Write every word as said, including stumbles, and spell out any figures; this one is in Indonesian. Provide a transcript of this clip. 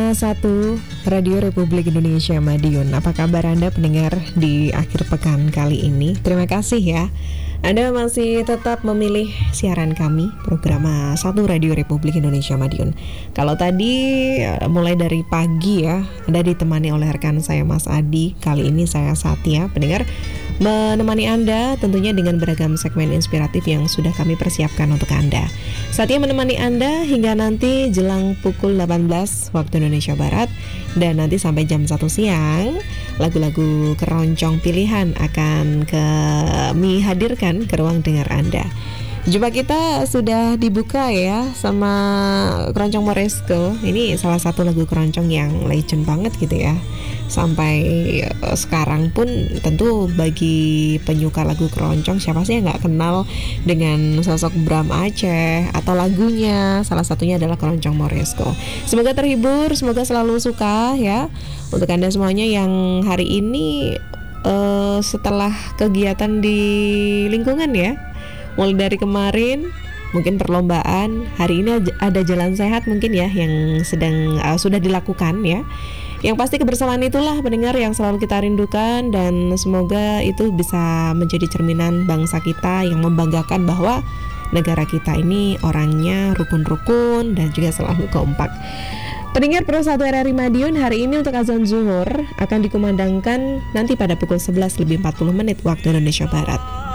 Programa satu Radio Republik Indonesia Madiun. Apa kabar Anda pendengar di akhir pekan kali ini? Terima kasih ya, Anda masih tetap memilih siaran kami, Programa satu Radio Republik Indonesia Madiun. Kalau tadi mulai dari pagi ya, Anda ditemani oleh rekan saya Mas Adi. Kali ini saya Satya, pendengar, menemani Anda tentunya dengan beragam segmen inspiratif yang sudah kami persiapkan untuk Anda. Satya menemani Anda hingga nanti jelang pukul delapan belas waktu Indonesia Barat. Dan nanti sampai jam satu siang, lagu-lagu keroncong pilihan akan kami hadirkan ke ruang dengar Anda. Jumpa kita sudah dibuka ya sama Keroncong Moresco. Ini salah satu lagu keroncong yang legend banget gitu ya. Sampai uh, sekarang pun tentu bagi penyuka lagu keroncong, siapa sih yang gak kenal dengan sosok Bram Aceh atau lagunya. Salah satunya adalah Keroncong Moresco. Semoga terhibur, semoga selalu suka ya. Untuk Anda semuanya yang hari ini uh, setelah kegiatan di lingkungan ya, mulai dari kemarin mungkin perlombaan, hari ini ada jalan sehat mungkin ya yang sedang uh, sudah dilakukan ya. Yang pasti kebersamaan itulah pendengar yang selalu kita rindukan, dan semoga itu bisa menjadi cerminan bangsa kita yang membanggakan bahwa negara kita ini orangnya rukun-rukun dan juga selalu kompak. Pendengar Pro satu R R I Madiun, hari ini untuk azan zuhur akan dikumandangkan nanti pada pukul sebelas lebih empat puluh menit waktu Indonesia Barat.